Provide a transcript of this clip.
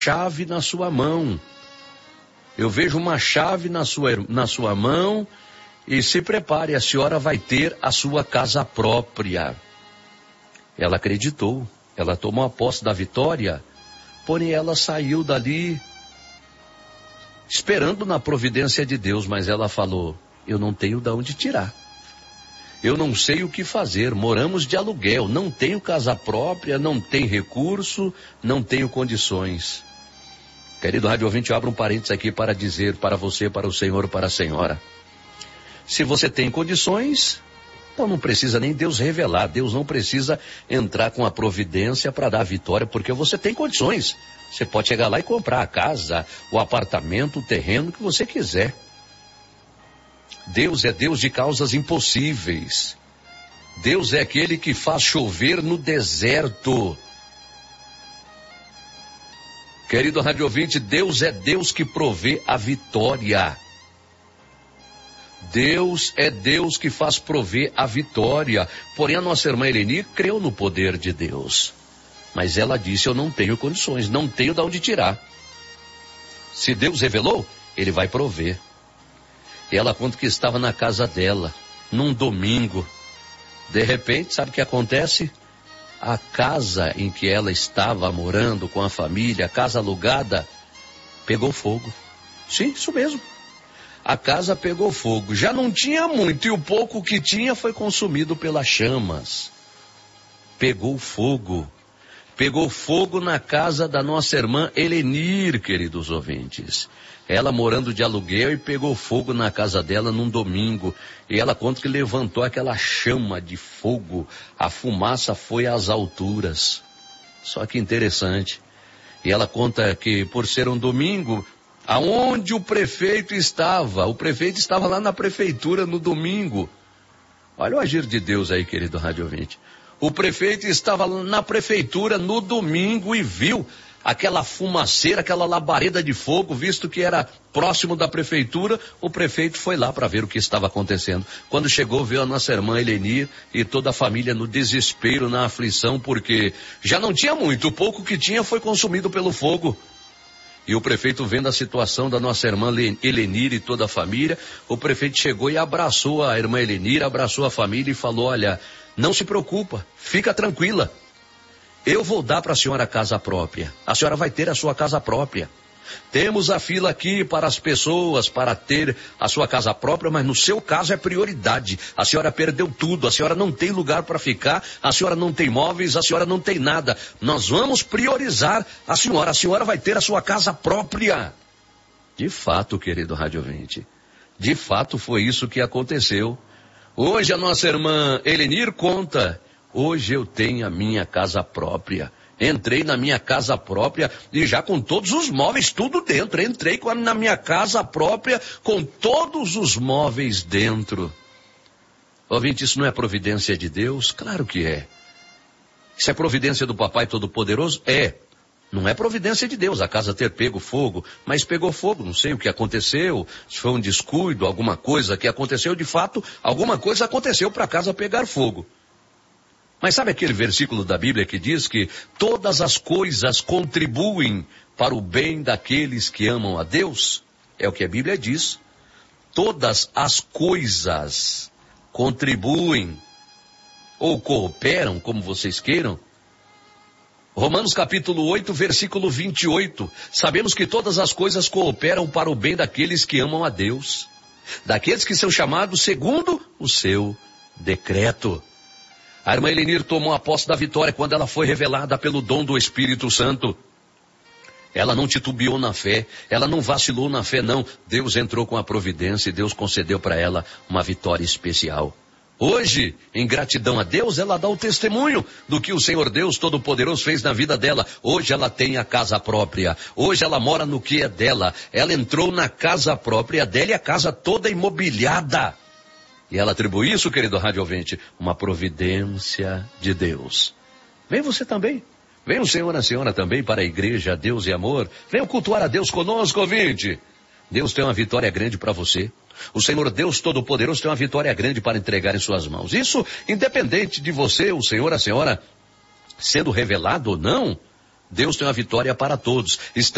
chave na sua mão. Eu vejo uma chave na sua mão e se prepare, a senhora vai ter a sua casa própria. Ela acreditou, ela tomou a posse da vitória, porém ela saiu dali esperando na providência de Deus, mas ela falou: eu não tenho de onde tirar. Eu não sei o que fazer, moramos de aluguel, não tenho casa própria, não tenho recurso, não tenho condições. Querido rádio ouvinte, eu abro um parênteses aqui para dizer para você, para o senhor, para a senhora. Se você tem condições, então não precisa nem Deus revelar, Deus não precisa entrar com a providência para dar a vitória, porque você tem condições. Você pode chegar lá e comprar a casa, o apartamento, o terreno que você quiser. Deus é Deus de causas impossíveis. Deus é aquele que faz chover no deserto. Querido rádio ouvinte, Deus é Deus que provê a vitória. Deus é Deus que faz prover a vitória. Porém, a nossa irmã Eleni creu no poder de Deus. Mas ela disse: eu não tenho condições, não tenho de onde tirar. Se Deus revelou, Ele vai prover. E ela conta que estava na casa dela, num domingo. De repente, sabe o que acontece? A casa em que ela estava morando com a família, a casa alugada, pegou fogo. Sim, isso mesmo. A casa pegou fogo. Já não tinha muito e o pouco que tinha foi consumido pelas chamas. Pegou fogo. Pegou fogo na casa da nossa irmã Elenir, queridos ouvintes. Ela morando de aluguel e pegou fogo na casa dela num domingo. E ela conta que levantou aquela chama de fogo. A fumaça foi às alturas. Só que interessante. E ela conta que por ser um domingo, aonde o prefeito estava lá na prefeitura no domingo. Olha o agir de Deus aí, querido rádio ouvinte. O prefeito estava na prefeitura no domingo e viu aquela fumaceira, aquela labareda de fogo, visto que era próximo da prefeitura, o prefeito foi lá para ver o que estava acontecendo. Quando chegou, viu a nossa irmã Elenir e toda a família no desespero, na aflição, porque já não tinha muito, o pouco que tinha foi consumido pelo fogo. E o prefeito, vendo a situação da nossa irmã Elenir e toda a família, o prefeito chegou e abraçou a irmã Elenir, abraçou a família e falou: olha, não se preocupa, fica tranquila. Eu vou dar para a senhora a casa própria. A senhora vai ter a sua casa própria. Temos a fila aqui para as pessoas, para ter a sua casa própria, mas no seu caso é prioridade. A senhora perdeu tudo, a senhora não tem lugar para ficar, a senhora não tem móveis, a senhora não tem nada. Nós vamos priorizar a senhora vai ter a sua casa própria. De fato, querido rádio ouvinte, de fato foi isso que aconteceu. Hoje a nossa irmã Elenir conta: hoje eu tenho a minha casa própria. Entrei na minha casa própria e já com todos os móveis, tudo dentro. Entrei na minha casa própria com todos os móveis dentro. Ouvinte, isso não é providência de Deus? Claro que é. Isso é providência do Papai Todo-Poderoso? É. Não é providência de Deus a casa ter pego fogo, mas pegou fogo, não sei o que aconteceu, se foi um descuido, alguma coisa que aconteceu, de fato, alguma coisa aconteceu para a casa pegar fogo. Mas sabe aquele versículo da Bíblia que diz que todas as coisas contribuem para o bem daqueles que amam a Deus? É o que a Bíblia diz. Todas as coisas contribuem ou cooperam, como vocês queiram. Romanos capítulo 8, versículo 28. Sabemos que todas as coisas cooperam para o bem daqueles que amam a Deus, daqueles que são chamados segundo o seu decreto. A irmã Elenir tomou a posse da vitória quando ela foi revelada pelo dom do Espírito Santo. Ela não titubeou na fé, ela não vacilou na fé, não. Deus entrou com a providência e Deus concedeu para ela uma vitória especial. Hoje, em gratidão a Deus, ela dá o testemunho do que o Senhor Deus Todo-Poderoso fez na vida dela. Hoje ela tem a casa própria. Hoje ela mora no que é dela. Ela entrou na casa própria dela e a casa toda imobiliada. E ela atribui isso, querido rádio ouvinte, uma providência de Deus. Vem você também. Vem o senhor e a senhora também para a igreja Deus e Amor. Venham cultuar a Deus conosco, ouvinte. Deus tem uma vitória grande para você. O Senhor Deus Todo-Poderoso tem uma vitória grande para entregar em suas mãos. Isso independente de você, o senhor, a senhora, sendo revelado ou não, Deus tem uma vitória para todos.